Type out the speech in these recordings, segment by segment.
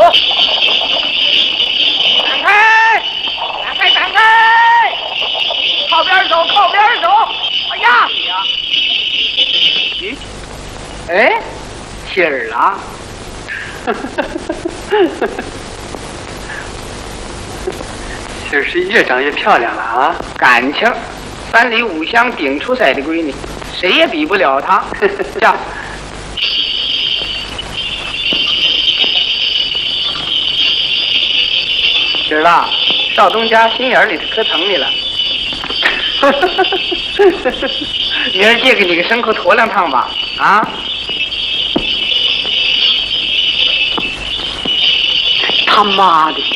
闪开！闪开！闪开！靠边走，靠边走！哎呀！咦？哎，气儿了！气儿是越长越漂亮了啊！感情，3里5乡顶出塞的闺女，谁也比不了她。叫。知道，少东家心眼里头可疼你了。明儿借给你个牲口驮2趟吧，啊？他妈的！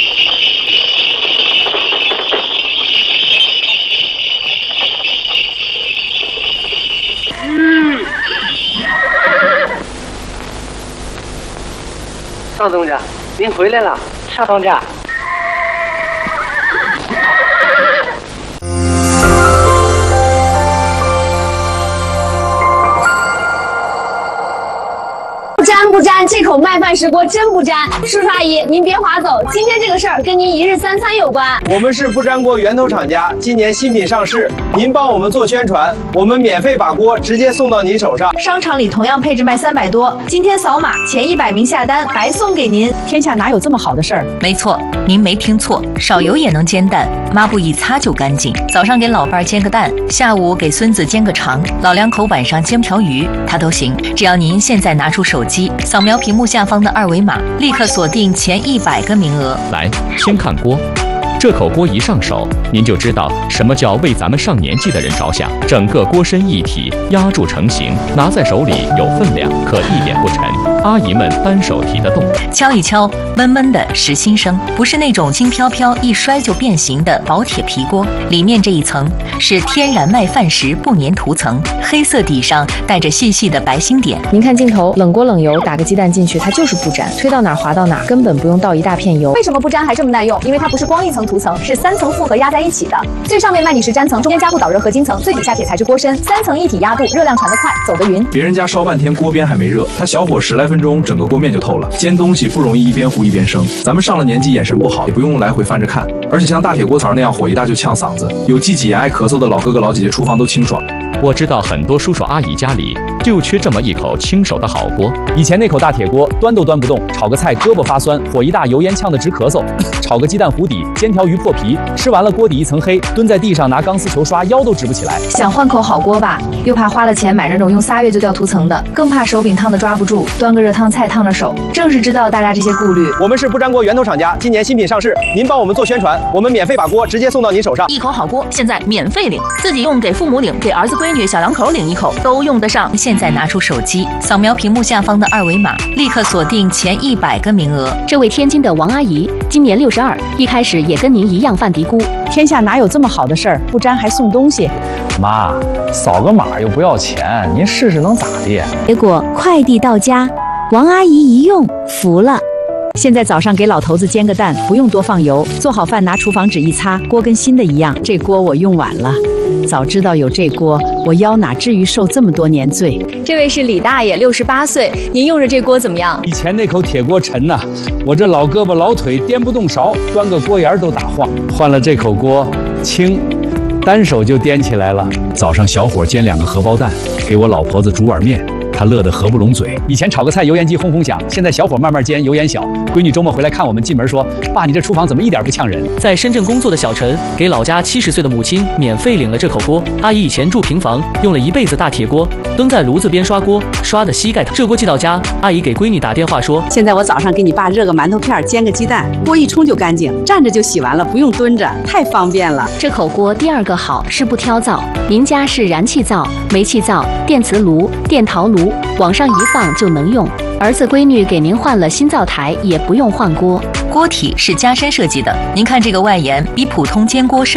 少东家，您回来了。少东家。 不沾，这口麦饭石锅真不沾。叔叔阿姨，您别划走，今天这个事儿跟您1日3餐有关。 我们是不粘锅源头厂家，今年新品上市，您帮我们做宣传，我们免费把锅直接送到您手上。 商场里同样配置卖300多，今天扫码前100名下单白送给您。天下哪有这么好的事儿？ 没错，您没听错，少油也能煎蛋，抹布一擦就干净。早上给老伴儿煎个蛋，下午给孙子煎个肠，老两口晚上煎条鱼，它都行。只要您现在拿出手机，扫描屏幕下方的2维码，立刻锁定前100个名额。 来，先看锅。这口锅一上手，您就知道什么叫为咱们上年纪的人着想。整个锅身一体，压铸成型，拿在手里有分量，可一点不沉。阿姨们单手提得动， 敲一敲，闷闷的实心声，不是那种轻飘飘一摔就变形的薄铁皮锅。里面这一层是天然麦饭石不粘涂层，黑色底上带着细细的白星点。 您看镜头，冷锅冷油，打个鸡蛋进去，它就是不粘，推到哪儿滑到哪儿，根本不用倒一大片油。 为什么不粘还这么耐用？因为它不是光一层涂层，是3层复合压在一起的。最上面麦米石粘层，中间加固导热合金层，最底下铁材质锅身，3层一体压固，热量传得快，走得匀。 别人家烧半天锅边还没热，他小火10来分钟，整个锅面就透了。煎东西不容易一边糊一边生，咱们上了年纪眼神不好，也不用来回翻着看。而且像大铁锅槽那样火一大就呛嗓子，有积挤炎爱咳嗽的老哥哥老姐姐，厨房都清爽。 我知道很多叔叔阿姨家里就缺这么一口清手的好锅。 以前那口大铁锅端都端不动，炒个菜胳膊发酸，火一大油烟呛得直咳嗽，炒个鸡蛋糊底，煎条鱼破皮，吃完了锅底一层黑，蹲在地上拿钢丝球刷腰都直不起来。 想换口好锅吧，又怕花了钱买那种用3月就掉涂层的，更怕手柄烫的抓不住，端个热汤菜烫着手。正是知道大家这些顾虑， 我们是不粘锅源头厂家，今年新品上市，您帮我们做宣传，我们免费把锅直接送到您手上。 一口好锅现在免费领，自己用给父母领，给儿子闺女小两口领一口都用得上。现在拿出手机，扫描屏幕下方的2维码，立刻锁定前100个名额。 这位天津的王阿姨今年62，一开始也跟您一样犯嘀咕， 天下哪有这么好的事儿？不粘还送东西。 妈，扫个码又不要钱，您试试能咋地？ 结果快递到家，王阿姨一用服了。 现在早上给老头子煎个蛋，不用多放油，做好饭拿厨房纸一擦，锅跟新的一样。这锅我用晚了，早知道有这锅，我腰哪至于受这么多年罪。 这位是李大爷，68岁，您用着这锅怎么样？ 以前那口铁锅沉呐，我这老胳膊老腿颠不动勺，端个锅沿都打晃。换了这口锅，轻，单手就颠起来了。早上小火煎2个荷包蛋，给我老婆子煮碗面。她乐得合不拢嘴。以前炒个菜油烟机轰轰响，现在小火慢慢煎，油烟小。闺女周末回来看我们，进门说：“爸，你这厨房怎么一点不呛人？” 在深圳工作的小陈给老家70岁的母亲免费领了这口锅。阿姨以前住平房，用了一辈子大铁锅，蹲在炉子边刷锅，刷的膝盖疼。这锅寄到家，阿姨给闺女打电话说：“ 现在我早上给你爸热个馒头片，煎个鸡蛋，锅一冲就干净，站着就洗完了，不用蹲着，太方便了。” 这口锅第2个好是不挑灶，您家是燃气灶、煤气灶、电磁炉、电陶炉。往上一放就能用。儿子闺女给您换了新灶台，也不用换锅。 锅体是加深设计的，您看这个外沿比普通煎锅深。